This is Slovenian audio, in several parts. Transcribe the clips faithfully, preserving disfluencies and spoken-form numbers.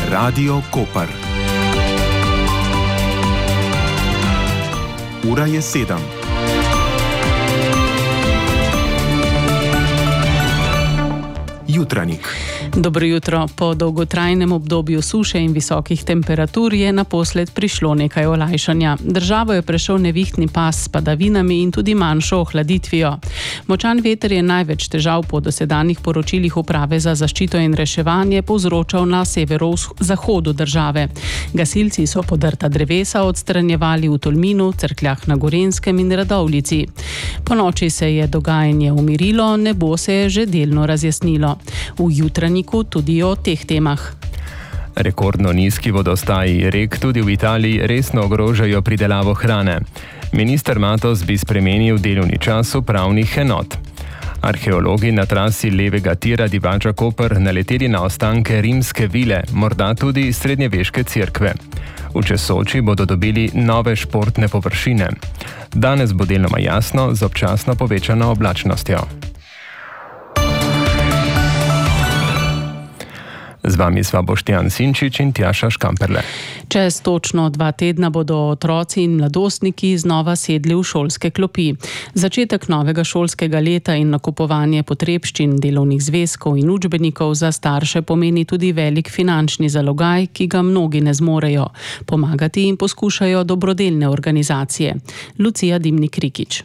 Radio Koper. Ura je sedem. Jutranjik. Dobro jutro. Po dolgotrajnem obdobju suše in visokih temperatur je naposled prišlo nekaj olajšanja. Državo je prešel nevihtni pas s padavinami in tudi manjšo ohladitvijo. Močan veter je največ težav po dosedanjih poročilih Uprave za zaščito in reševanje povzročal na severozahodu države. Gasilci so podrta drevesa odstranjevali v Tolminu, Cerkljah na Gorenjskem in Radovljici. Po noči se je dogajanje umirilo, nebo se je že delno razjasnilo. V jutranjiku tudi o teh temah. Rekordno nizki vodostaji rek tudi v Italiji resno ogrožajo pridelavo hrane. Minister Matos bi spremenil delovni čas upravnih enot. Arheologi na trasi levega tira Divača-Koper naleteli na ostanke rimske vile, morda tudi srednjeveške cerkve. V Česoči bodo dobili nove športne površine. Danes bo deloma jasno z občasno povečano oblačnostjo. Z vami sva Boštjan Sinčič in Tjaša Škamperle. Čez točno dva tedna bodo otroci in mladostniki znova sedli v šolske klopi. Začetek novega šolskega leta in nakupovanje potrebščin, delovnih zvezkov in učbenikov za starše pomeni tudi velik finančni zalogaj, ki ga mnogi ne zmorejo. Pomagati jim poskušajo dobrodelne organizacije. Lucija Dimnik-Rikić.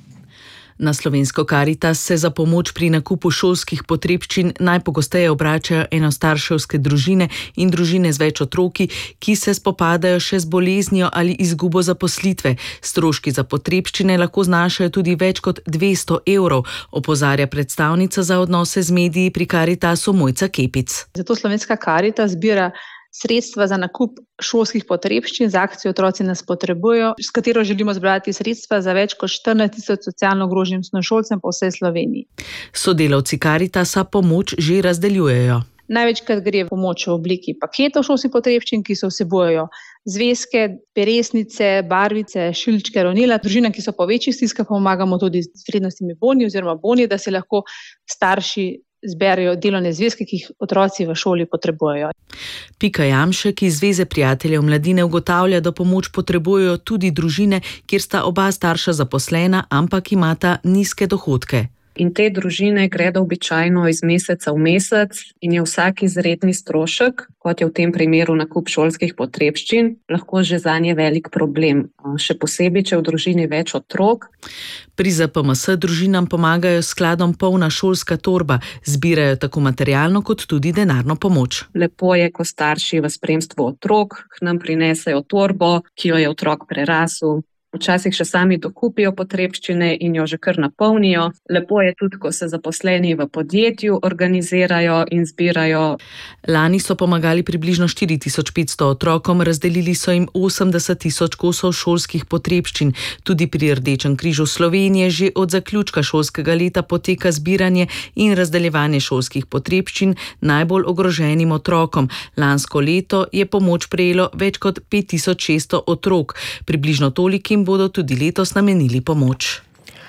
Na Slovensko Karitas se za pomoč pri nakupu šolskih potrebščin najpogosteje obračajo enostarševske družine in družine z več otroki, ki se spopadajo še z boleznijo ali izgubo zaposlitve. Stroški za potrebščine lahko znašajo tudi več kot dvesto evrov, opozarja predstavnica za odnose z mediji pri Karitasu Mojca Kepic. Zato Slovenska Karitas zbira sredstva za nakup šolskih potrebščin z akcijo Otroci nas potrebujejo, s katero želimo zbrati sredstva za več kot štirinajst tisoč socialno ogroženim osnovnošolcem po vsej Sloveniji. Sodelavci Karitasa pomoč že razdeljujejo. Največkrat gre pomoč v obliki paketov šolskih potrebščin, ki so vsebujejo zvezke, peresnice, barvice, šilčke, ronila. Družinam, ki so po večjih stiskah, pomagamo tudi s vrednostnimi boni oziroma boni, da si lahko starši zberejo delovne zvezke, ki jih otroci v šoli potrebujejo. Pika Jamšek iz Zveze prijateljev mladine ugotavlja, da pomoč potrebujejo tudi družine, kjer sta oba starša zaposlena, ampak imata nizke dohodke. In te družine gredo običajno iz meseca v mesec in je vsak izredni strošek, kot je v tem primeru nakup šolskih potrebščin, lahko že zanje velik problem. Še posebej, če v družini več otrok. Pri Z P M S družinam pomagajo s skladom Polna šolska torba, zbirajo tako materialno kot tudi denarno pomoč. Lepo je, ko starši v spremstvu otrok k nam prinesejo torbo, ki jo je otrok prerasel. Včasih še sami dokupijo potrebščine in jo že kar napolnijo. Lepo je tudi, ko se zaposleni v podjetju organizirajo in zbirajo. Lani so pomagali približno štiri tisoč petsto otrokom, razdelili so jim osemdeset tisoč kosov šolskih potrebščin. Tudi pri Rdečem križu Slovenije že od zaključka šolskega leta poteka zbiranje in razdeljevanje šolskih potrebščin najbolj ogroženim otrokom. Lansko leto je pomoč prejelo več kot pet tisoč šeststo otrok. Približno tolikim bodo tudi letos namenili pomoč.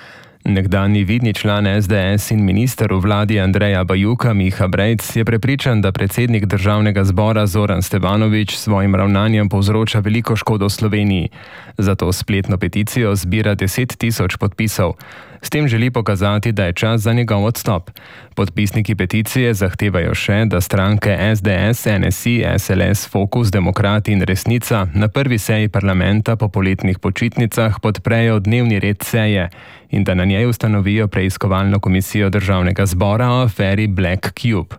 Nekdanji vidni član S D S in minister v vladi Andreja Bajuka Miha Brejc je prepričan, da predsednik državnega zbora Zoran Stevanović s svojim ravnanjem povzroča veliko škodo Sloveniji. Zato spletno peticijo zbira deset tisoč podpisov. S tem želi pokazati, da je čas za njegov odstop. Podpisniki peticije zahtevajo še, da stranke S D S, N S I, S L S, Fokus, Demokrati in Resnica na prvi seji parlamenta po poletnih počitnicah podprejo dnevni red seje in da na njej ustanovijo preiskovalno komisijo državnega zbora o aferi Black Cube.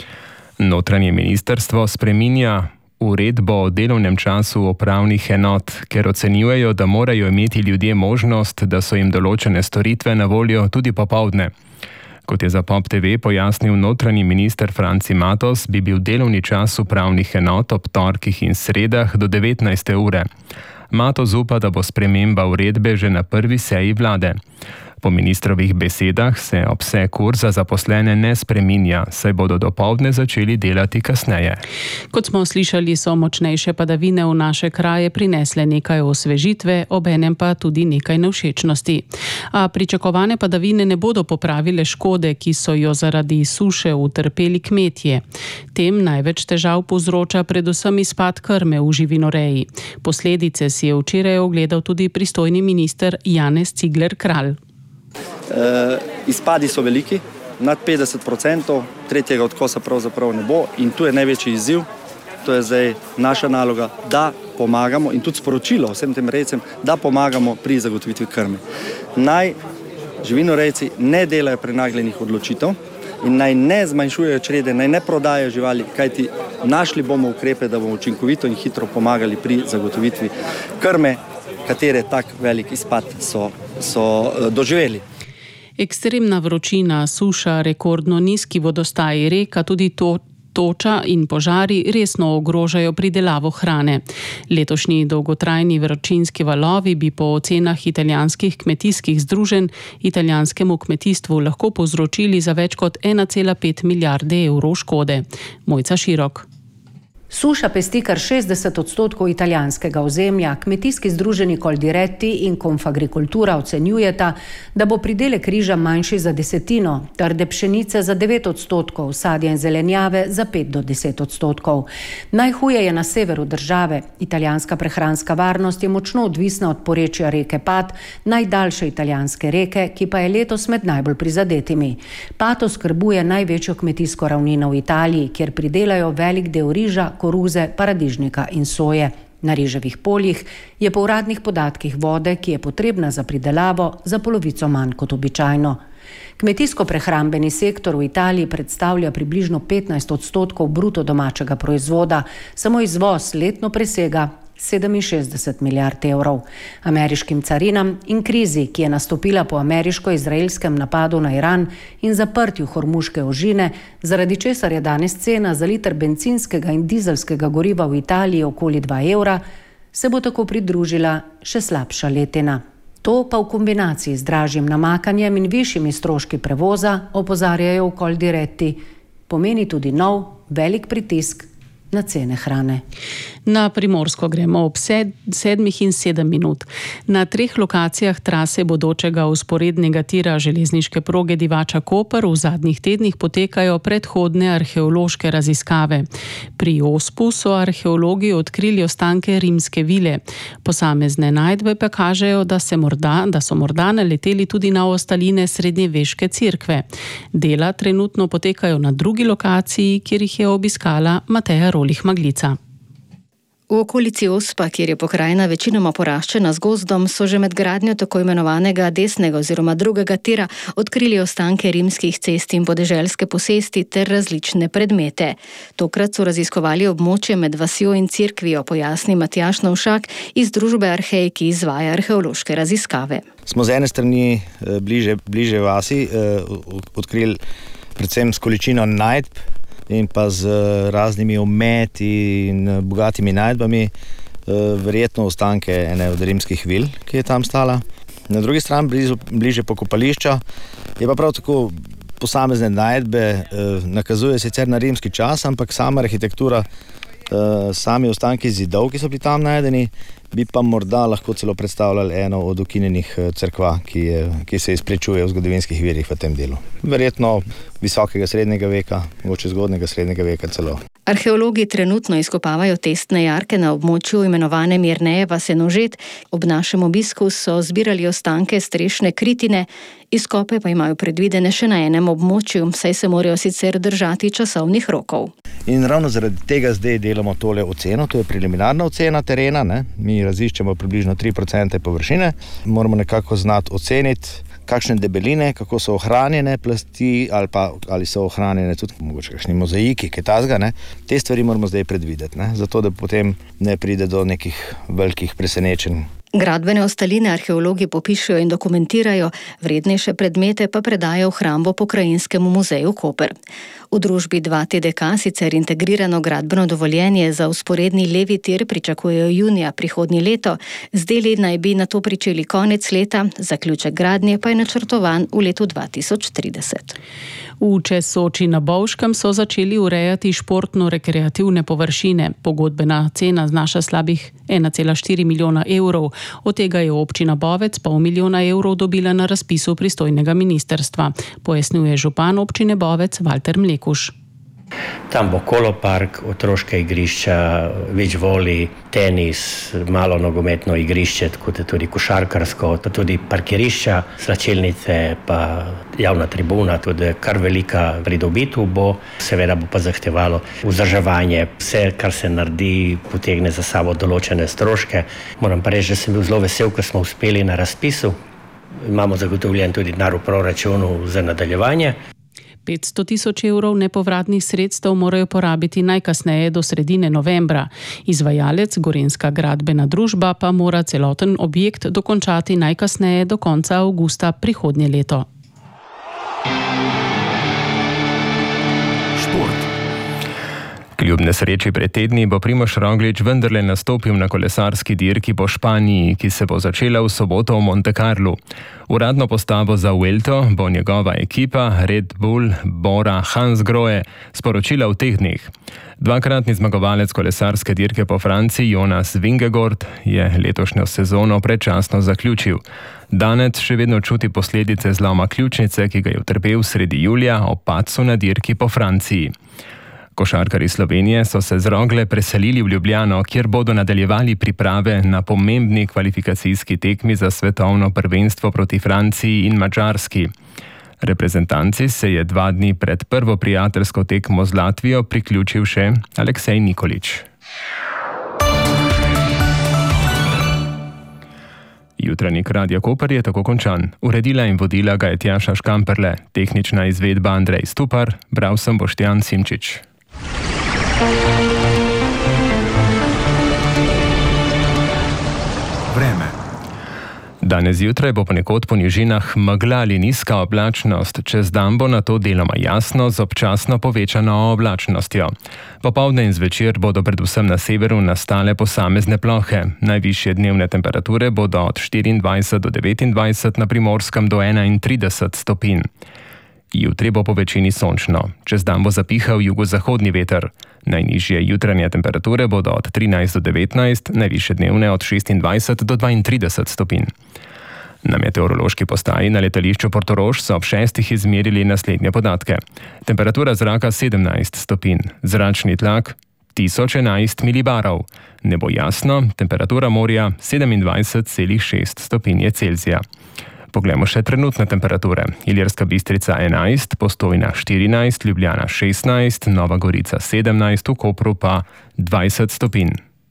Notranje ministrstvo spreminja uredbo o delovnem času upravnih enot, ker ocenjujejo, da morajo imeti ljudje možnost, da so jim določene storitve na voljo tudi popoldne. Kot je za Pop T V pojasnil notranji minister Franci Matos, bi bil delovni čas upravnih enot ob torkih in sredah do devetnajste ure. Matos upa, da bo sprememba uredbe že na prvi seji vlade. Po ministrovih besedah se obseg ur za zaposlene ne spreminja, saj bodo dopoldne začeli delati kasneje. Kot smo slišali, so močnejše padavine v naše kraje prinesle nekaj osvežitve, obenem pa tudi nekaj nevšečnosti. A pričakovane padavine ne bodo popravile škode, ki so jo zaradi suše utrpeli kmetje. Tem največ težav povzroča predvsem izpad krme v živinoreji. Posledice si je včeraj ogledal tudi pristojni minister Janez Cigler Kralj. E, izpadi so veliki, nad petdeset procentov, tretjega odkosa pravzaprav ne bo in tu je največji izziv. To je zdaj naša naloga, da pomagamo in tudi sporočilo vsem tem rejcem, da pomagamo pri zagotovitvi krme. Naj živinorejci ne delajo prenagljenih odločitev in naj ne zmanjšujejo črede, naj ne prodajajo živali, kajti našli bomo ukrepe, da bomo učinkovito in hitro pomagali pri zagotovitvi krme, katere tak velik izpad so, so doživeli. Ekstremna vročina, suša, rekordno nizki vodostaji reka, tudi to toča in požari resno ogrožajo pridelavo hrane. Letošnji dolgotrajni vročinski valovi bi po ocenah italijanskih kmetijskih združenj italijanskemu kmetijstvu lahko povzročili za več kot ena cela pet milijarde evrov škode. Mojca Širok. Suša pesti kar šestdeset odstotkov italijanskega ozemlja. Kmetijski združenji Coldiretti in Confagricoltura ocenjujeta, da bo pridelek riža manjši za desetino, trde pšenice za devet odstotkov, sadja in zelenjave za pet do deset odstotkov. Najhuje je na severu države. Italijanska prehranska varnost je močno odvisna od porečja reke Pat, najdaljše italijanske reke, ki pa je letos med najbolj prizadetimi. Pat oskrbuje največjo kmetijsko ravnino v Italiji, kjer pridelajo velik del riža, koruze, paradižnika in soje. Na riževih poljih je po uradnih podatkih vode, ki je potrebna za pridelavo, za polovico manj kot običajno. Kmetijsko-prehrambeni sektor v Italiji predstavlja približno petnajst odstotkov bruto domačega proizvoda, samo izvoz letno presega sedeminšestdeset milijard evrov. Ameriškim carinam in krizi, ki je nastopila po ameriško-izraelskem napadu na Iran in zaprtju Hormuške ožine, zaradi česar je danes cena za liter bencinskega in dizelskega goriva v Italiji okoli dva evra, se bo tako pridružila še slabša letina. To pa v kombinaciji z dražjim namakanjem in višjimi stroški prevoza, opozarjajo v Coldiretti, pomeni tudi nov, velik pritisk na cene hrane. Na Primorsko gremo ob sed, sedmih in sedem minut. Na treh lokacijah trase bodočega vzporednega tira železniške proge Divača-Koper v zadnjih tednih potekajo predhodne arheološke raziskave. Pri Ospu so arheologi odkrili ostanke rimske vile. Posamezne najdbe pa kažejo, da, se morda, da so morda naleteli tudi na ostaline srednjeveške cerkve. Dela trenutno potekajo na drugi lokaciji, kjer jih je obiskala Mateja Rolih Maglica. V okolici Ospa, kjer je pokrajina večinoma poraščena z gozdom, so že med gradnjo tako imenovanega desnega oziroma drugega tira odkrili ostanke rimskih cest in podeželske posesti ter različne predmete. Tokrat so raziskovali območje med vasjo in cerkvijo, pojasni Matjaž Novšak iz družbe Arhej, ki izvaja arheološke raziskave. Smo z ene strani bliže, bliže vasi eh, odkrili predvsem s količino najdb in pa z raznimi ometi in bogatimi najdbami, verjetno ostanke ene od rimskih vil, ki je tam stala. Na drugi strani, blizu, bliže pokopališča, je pa prav tako posamezne najdbe, nakazuje sicer na rimski čas, ampak sama arhitektura, sami ostanki zidov, ki so bili tam najdeni, bi pa morda lahko celo predstavljali eno od ukinjenih cerkva, ki, je, ki se izprečuje v zgodovinskih virih v tem delu. Verjetno visokega srednjega veka, mogoče zgodnega srednjega veka celo. Arheologi trenutno izkopavajo testne jarke na območju imenovane Mirnejeva Senožet. Ob našem obisku so zbirali ostanke strešne kritine, izkope pa imajo predvidene še na enem območju, saj se morajo sicer držati časovnih rokov. In ravno zaradi tega zdaj delamo tole oceno, to je preliminarna ocena terena, ne? Mi raziščemo približno tri procente površine, moramo nekako znati oceniti, kakšne debeline, kako so ohranjene plasti ali pa ali so ohranjene tudi mogoče kakšni mozaiki, kaj tazga, ne? Te stvari moramo zdaj predvideti, ne? Zato da potem ne pride do nekih velikih presenečenj Gradbene ostaline arheologi popišejo in dokumentirajo, vrednejše predmete pa predajo v hrambo Pokrajinskemu muzeju Koper. V družbi dva T D K sicer integrirano gradbeno dovoljenje za vzporedni levi tir pričakujejo junija prihodnje leto, z deli naj bi nato pričeli konec leta, zaključek gradnje pa je načrtovan v letu dva tisoč trideset. V Čez Soči na Bovškem so začeli urejati športno-rekreativne površine. Pogodbena cena znaša slabih ena cela štiri milijona evrov. Od tega je občina Bovec pol milijona evrov dobila na razpisu pristojnega ministrstva. Pojasnjuje župan občine Bovec Valter Mlekuš. Tam bo kolopark, otroška igrišča, več voli, tenis, malo nogometno igrišče, tako da tudi košarkarsko, tudi parkirišča, slačilnice, pa javna tribuna, tudi kar velika pridobitev bo, seveda bo pa zahtevalo vzdrževanje. Vse, kar se naredi, potegne za sabo določene stroške. Moram pa reči, da sem bil zelo vesel, ker smo uspeli na razpisu. Imamo zagotovljen tudi denar v proračunu za nadaljevanje. petsto tisoč evrov nepovratnih sredstev morajo porabiti najkasneje do sredine novembra. Izvajalec, Gorenjska gradbena družba, pa mora celoten objekt dokončati najkasneje do konca avgusta prihodnje leto. Kljub nesreči pred tedni bo Primož Roglič vendarle nastopil na kolesarski dirki po Španiji, ki se bo začela v soboto v Monte Carlu. Uradno postavo za Vuelto bo njegova ekipa Red Bull Bora Hansgrohe sporočila v teh dneh. Dvakratni zmagovalec kolesarske dirke po Franciji Jonas Vingegaard je letošnjo sezono predčasno zaključil. Danes še vedno čuti posledice zloma ključnice, ki ga je utrpel sredi julija ob padcu na dirki po Franciji. Košarkarji Slovenije so se z Rogle preselili v Ljubljano, kjer bodo nadaljevali priprave na pomembni kvalifikacijski tekmi za svetovno prvenstvo proti Franciji in Madžarski. Reprezentanci se je dva dni pred prvo prijateljsko tekmo z Latvijo priključil še Aleksej Nikolić. Jutranjik Radia Koper je tako končan. Uredila in vodila ga je Tjaša Škamperle, tehnična izvedba Andrej Stupar, bral sem Boštjan Simčič. Vreme. Danes zjutraj bo ponekod po nižinah megla ali nizka oblačnost, čez dan bo nato deloma jasno z občasno povečano oblačnostjo. Popoldne in zvečer bodo predvsem na severu nastale posamezne plohe. Najvišje dnevne temperature bodo od štiriindvajset do devetindvajset, na Primorskem do enaintrideset stopinj. Jutri bo po večini sončno. Čez dan bo zapihal jugozahodni veter. Najnižje jutranje temperature bodo od trinajst do devetnajst, najvišje dnevne od šestindvajset do dvaintrideset stopinj. Na meteorološki postaji na letališču Portorož so ob šestih izmerili naslednje podatke. Temperatura zraka sedemnajst stopinj, zračni tlak tisoč enajst milibarov. Nebo jasno, temperatura morja sedemindvajset celih šest stopinje Celzija. Poglejmo še trenutne temperature. Ilirska Bistrica enajst, Postojna štirinajst, Ljubljana šestnajst, Nova Gorica sedemnajst, v Kopru pa dvajset stopinj.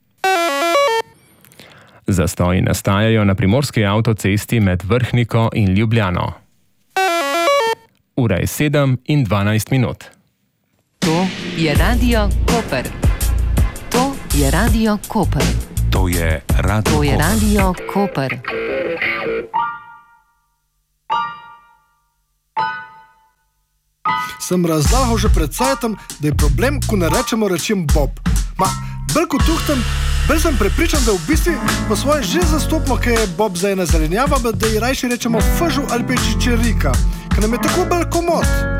Zastoji nastajajo na primorski avtocesti med Vrhniko in Ljubljano. Ura je sedem in dvanajst minut. To je Radio Koper. To je Radio Koper. To je Radio To je Radio Koper. Sem razlagal že pred cajtom, da je problem, ko ne rečemo rečem Bob. Ma, bolj kot tuhtem, bolj sem prepričan, da v bistvu po svoje že zastopimo, kaj je Bob za ena zelenjava, da ji rajši rečemo Fžu ali pa Čičerika, ker nam je tako bolj komod.